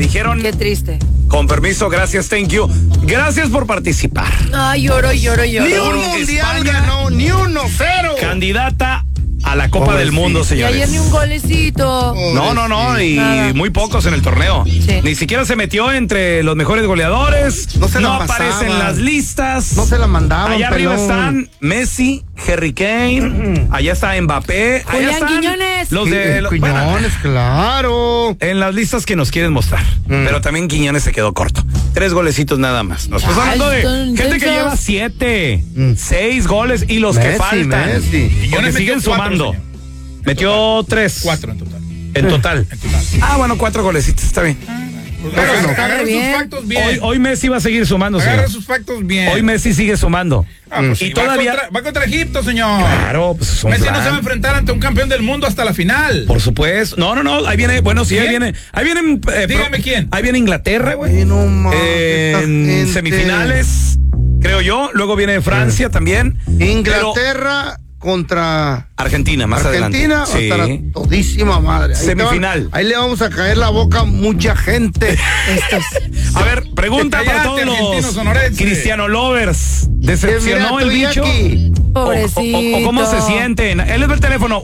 dijeron... Qué triste. Con permiso, gracias, thank you. Gracias por participar. Ay, lloro. Ni un mundial ganó, ni 1-0. Candidata a la Copa del Mundo, Y señores. ayer ni un golecito. No, y nada. muy pocos en el torneo. Sí. Ni siquiera se metió entre los mejores goleadores. No se la aparece pasaban. en las listas. No se la mandaban. Allá arriba pelón. están Messi, Harry Kane, allá está Mbappé, allá Julián están Quiñones. los de Quiñones, claro. en las listas que nos quieren mostrar. Pero también Quiñones se quedó corto. 3 golecitos nada más. Nos estamos hablando de son gente que intensos. lleva 7, 6 goles y los que Messi, faltan. Messi. Porque Quiñones siguen metió 4, sumando. señor. Metió 3. 4 en total. En total. Bueno, 4 golecitos, está bien. Pero bien. agarra sus factos bien. Hoy Messi va a seguir sumando, Agarra señor. sus factos bien. Hoy Messi sigue sumando. Pues y sí, todavía... va contra Egipto, señor. Claro, pues es un Messi no plan. se va a enfrentar ante un campeón del mundo hasta la final. Por supuesto. No. Ahí viene, bueno, sí, ¿Quién? ahí vienen. Dígame quién. Ahí viene Inglaterra, güey. Ay, no mames, esta En gente. semifinales, creo yo. Luego viene Francia también. Inglaterra contra Argentina, más Argentina, adelante. hasta la todísima madre. Ahí Semifinal. ahí le vamos a caer la boca a mucha gente. A ver, pregunta para Cállate, todos argentinos los sonorenses. Cristiano lovers. ¿Decepcionó Mira, el estoy bicho? aquí. Pobrecito. ¿O cómo se sienten? Él es el teléfono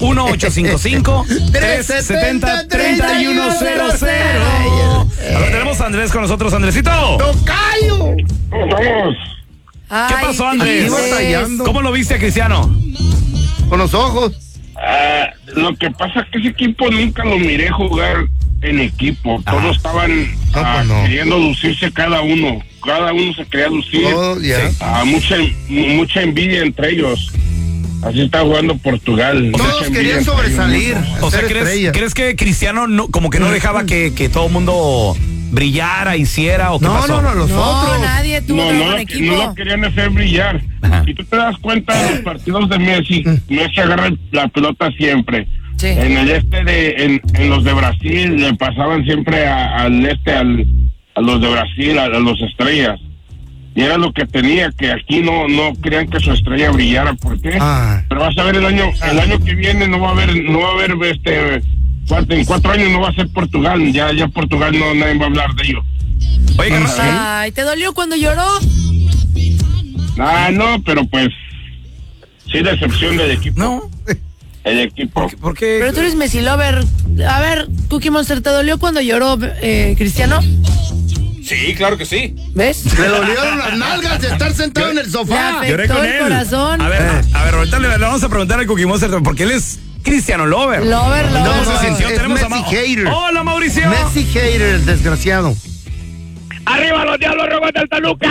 1-855-370-3100. Ahora tenemos a Andrés con nosotros. Andresito. ¡Tocayo! ¿Qué pasó, Andrés? Iba batallando. ¿Cómo lo viste a Cristiano? Con los ojos. Lo que pasa es que ese equipo nunca lo miré jugar en equipo. Todos estaban pues no. queriendo lucirse cada uno. Cada uno se quería lucir. Todos, ya. Mucha envidia entre ellos. Así está jugando Portugal. Todos Mucha envidia querían entre sobresalir. ellos. O sea, ser estrellas. ¿crees que Cristiano como que no dejaba que todo el mundo brillara, hiciera o qué pasó? No, los No, otros. nadie tuvo No, trabajo no, en equipo. no lo querían hacer brillar. Ajá. Si tú te das cuenta de los partidos de Messi, Messi agarra la pelota siempre. Sí. En el en los de Brasil le pasaban siempre a los de Brasil, a los estrellas. Y era lo que tenía, que aquí no querían que su estrella brillara. ¿Por qué? Pero vas a ver el año que viene no va a haber en 4 años no va a ser Portugal. Ya Portugal nadie va a hablar de ello. Oye, carnal, Ay, ¿te dolió cuando lloró? No, pero pues sí, decepción del equipo. no. El equipo. ¿Por qué? Pero tú eres Messi lover. A ver, Cookie Monster, ¿te dolió cuando lloró Cristiano? Sí, claro que sí. ¿Ves? Le dolieron las nalgas de estar sentado en el Le sofá. afectó Lloré con el él. corazón. A ver, ahorita le vamos a preguntar al Cookie Monster porque él es Cristiano lover. Lover. ¿Cómo se no, sintió? es Tenemos a Messi Mau. hater. Hola, Mauricio. Messi hater, desgraciado. ¡Arriba los diablos rojos del Toluca!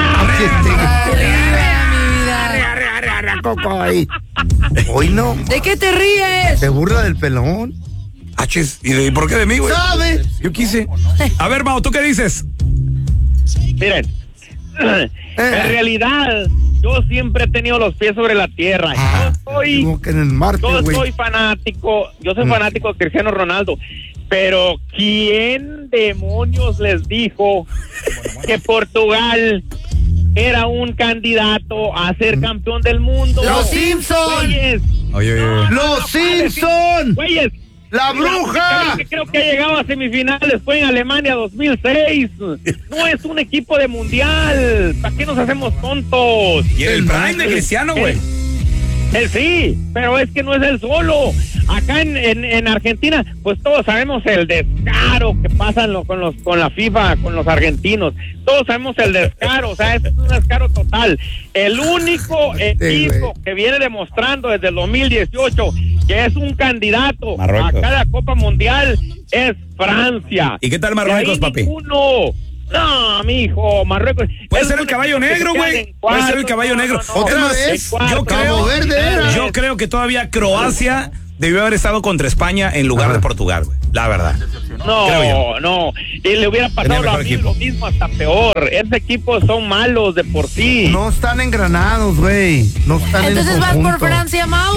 Coco ahí. Hoy no. ¿De qué te ríes? Se burla del pelón. Achis, ¿y por qué de mí, güey? ¿Sabe? Yo quise. A ver, Mau, ¿tú qué dices? Miren, en realidad yo siempre he tenido los pies sobre la tierra. Como que en el Marte, Yo güey. soy fanático de Cristiano Ronaldo, pero ¿quién demonios les dijo que Portugal era un candidato a ser campeón del mundo? ¡Los Simpson! Güeyes, Oye. ¡Los Simpson! güeyes, ¡La bruja! que creo que ha llegado a semifinales fue en Alemania 2006. No es un equipo de mundial. ¿Para qué nos hacemos tontos? Y el prime de Cristiano, güey. Sí, pero es que no es el solo. Acá en Argentina, pues todos sabemos el descaro que pasan con la FIFA, con los argentinos. Todos sabemos el descaro, o sea, es un descaro total. El único equipo que viene demostrando desde el 2018 que es un candidato Marruecos. a cada Copa Mundial es Francia. ¿Y qué tal Y Marruecos, ahí papi? ninguno. No, mijo, Marruecos. Puede es ser el un caballo equipo que negro, se queda güey. en Puede ser el cuartos. caballo negro. ¿Otra Es más, vez? Yo Cabo Verde era. Yo creo que todavía Croacia debió haber estado contra España en lugar de Portugal, güey. La verdad. Creo yo. No. Y le hubiera Tenía pasado mejor equipo. lo mismo, hasta peor. Ese equipo son malos de por sí. No están engranados, güey. No están Entonces en vas por conjunto. Francia, Mau.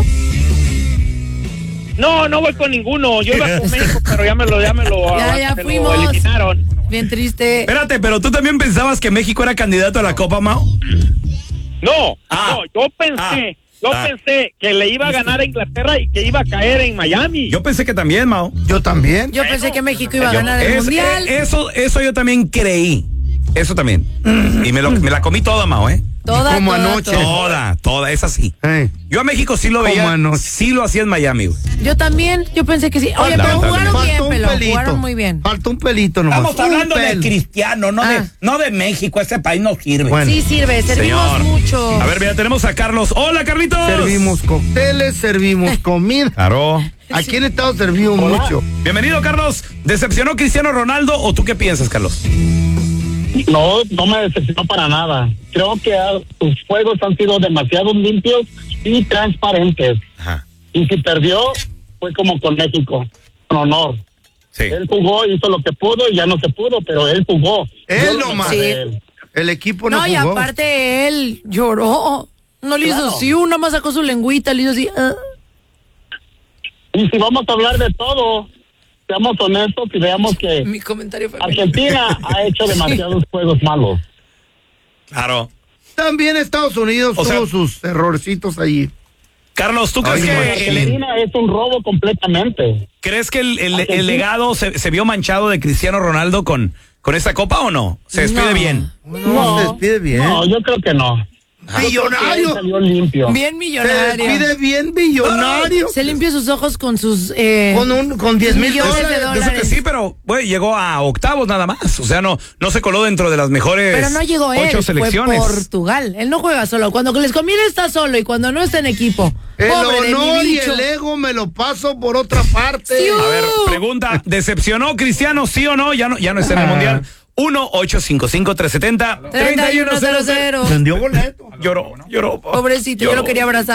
No voy con ninguno. Yo iba con México, pero ya me lo Ya me lo fuimos. eliminaron. Bien triste. Espérate, pero tú también pensabas que México era candidato a la Copa, Mau. No, Ah. yo pensé Yo pensé que le iba a ganar a Inglaterra y que iba a caer en Miami. Yo pensé que también, Mao. Yo también. Yo pensé que México iba a ganar el Mundial. Eso yo también creí. Eso también. Y me la comí toda, Mao, ¿eh? Como anoche. Toda, es así. Yo a México sí lo veía, sí lo hacía en Miami, güey. Yo también, yo pensé que sí. Oye, pero jugaron bien, Pelón, jugaron muy bien. Falta un pelito nomás. Estamos hablando de Cristiano, no de México. Este país no sirve. Bueno. Sí sirve, servimos mucho. A ver, mira, tenemos a Carlos. Hola, Carlitos. Servimos cócteles, servimos comida. Claro. Aquí en Estados servimos mucho. Bienvenido, Carlos. ¿Decepcionó Cristiano Ronaldo o tú qué piensas, Carlos? No me decepcionó para nada. Creo que sus juegos han sido demasiado limpios y transparentes. Ajá. Y si perdió, fue como con México, con honor. Sí. Él jugó, hizo lo que pudo y ya no se pudo, pero él jugó. Él nomás. Sí. El equipo no jugó. Y aparte él lloró. No le hizo así, nada más sacó su lengüita, le hizo así. Y si vamos a hablar de todo, seamos honestos y veamos que Mi comentario fue Argentina ha hecho demasiados juegos malos. Claro. También Estados Unidos tuvo sus errorcitos allí. Carlos, ¿tú crees que Argentina es un robo completamente. ¿Crees que el legado se vio manchado de Cristiano Ronaldo con esta copa o no? ¿Se despide bien? No, se despide bien. No, yo creo que no. Millonario. Salió limpio. Bien millonario. Se despide bien millonario. Se limpió sus ojos con sus con 10 mil millones de dólares. Eso que sí, pero güey, llegó a octavos nada más. O sea, no se coló dentro de las mejores Pero no llegó 8 él, selecciones. fue Portugal. Él no juega solo. Cuando les conviene está solo y cuando no está en equipo. El Pobre de mi honor y bicho. el ego me lo paso por otra parte. Sí, A ver, pregunta, ¿decepcionó Cristiano sí o no? Ya no está en el Mundial. 1-855-370-3100. 3100. Vendió boleto. Lloró. Pobrecito, yo lo quería abrazar.